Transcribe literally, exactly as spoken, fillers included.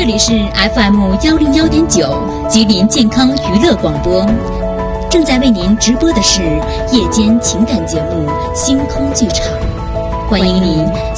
这里是 F M 幺零幺点九吉林健康娱乐广播，正在为您直播的是夜间情感节目《星空剧场》，欢迎您